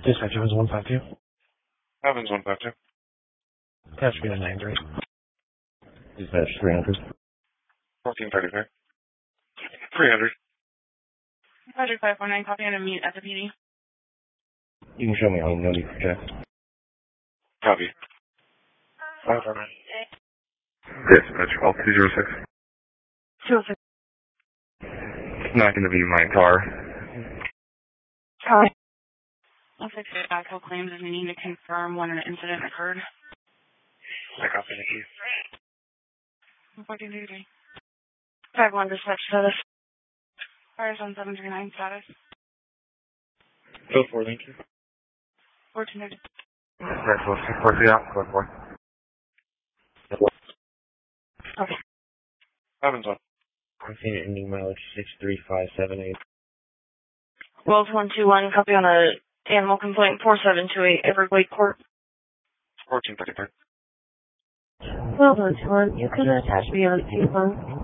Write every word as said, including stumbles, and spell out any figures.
Dispatch Evans one five two. Evans one five two. Catch me nine three. Dispatch three hundred. fourteen thirty-three. three hundred. Project five four nine, copy and a meet at the P D. You can show me home, no need for check. Copy. five four nine. Dispatch, call two zero six. two oh six. It's not going to be my car. Copy. Looks like the backhoe claims that we need to confirm when an incident occurred. I copy the key. fourteen thirty-three. five one dispatch status. Fires on seven three nine status. Go for thank you. fourteen thirty. Dispatch, let's see, four, yeah, go for Okay. Evans one. I'm seeing it ending mileage six three five seven eight. Wells one two one, copy on a animal complaint four seven two eight, Everglade Court. fourteen thirty-three. Wells one two one, you can attach me on a payphone.